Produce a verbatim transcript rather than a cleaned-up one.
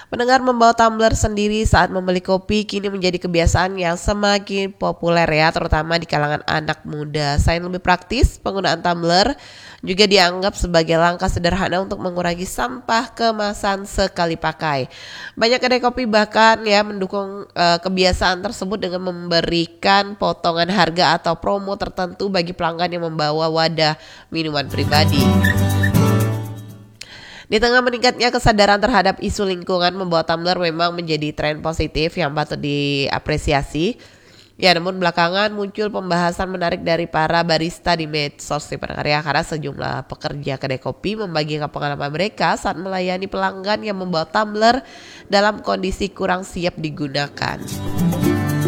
Pendengar, membawa tumbler sendiri saat membeli kopi kini menjadi kebiasaan yang semakin populer ya, terutama di kalangan anak muda. Selain lebih praktis, penggunaan tumbler juga dianggap sebagai langkah sederhana untuk mengurangi sampah kemasan sekali pakai. Banyak kedai kopi bahkan ya mendukung uh, kebiasaan tersebut dengan memberikan potongan harga atau promo tertentu bagi pelanggan yang membawa wadah minuman pribadi. Di tengah meningkatnya kesadaran terhadap isu lingkungan, membawa tumbler memang menjadi tren positif yang patut diapresiasi. Ya, namun belakangan muncul pembahasan menarik dari para barista di medsos Diperkarya karena sejumlah pekerja kedai kopi membagikan pengalaman mereka saat melayani pelanggan yang membawa tumbler dalam kondisi kurang siap digunakan.